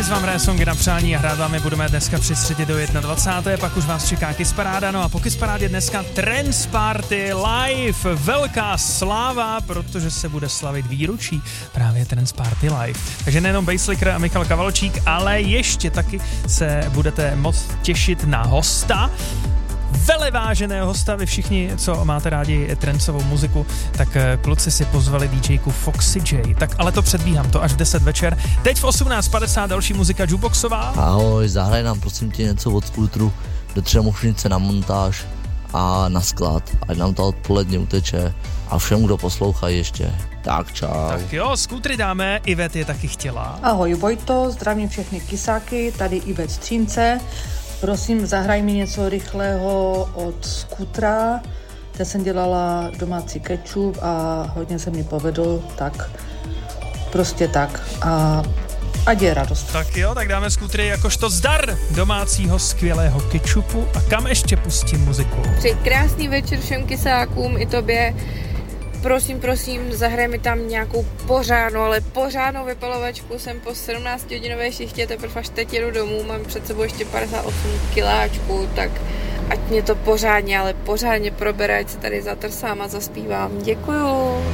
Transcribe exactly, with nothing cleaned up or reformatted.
Kiss vám hraje songy na přání a hrát vám je budeme dneska při středě do dvacáté jedna. Pak už vás čeká Kiss Paráda, no a po Kiss Parádě dneska Trance Party live. Velká sláva, protože se bude slavit výročí právě Trance Party live. Takže nejenom Basslicker a Michal Kavalčík, ale ještě taky se budete moc těšit na hosta. Veleváženého hosta, vy všichni, co máte rádi trencovou muziku, tak kluci si pozvali DJku Foxy J. Tak ale to předbíhám, to až v deset večer. Teď v osmnáct padesát další muzika Jukeboxová. Ahoj, zahraj nám prosím tě něco od Skultru do Třemošnice na montáž a na sklad, ať nám to odpoledne uteče a všem, kdo poslouchají ještě. Tak čau. Tak jo, Skultry dáme, Ivet je taky chtěla. Ahoj Vojto, zdravím všechny kysáky, tady Ivet Střínce. Prosím, zahraj mi něco rychlého od Skutra. Já jsem dělala domácí kečup a hodně se mi povedl, tak prostě tak. A ať je radost. Tak jo, tak dáme Skutry jakožto zdar domácího skvělého kečupu. A kam ještě pustím muziku? Přeji krásný večer všem kysákům i tobě. Prosím, prosím, zahraj mi tam nějakou pořádnou, ale pořádnou vypalovačku. Jsem po sedmnáctihodinové šichtě, teprve až teď jedu domů, mám před sebou ještě padesát osm kiláčků, tak ať mě to pořádně, ale pořádně probere, ať se tady zatrsám a zaspívám. Děkuju.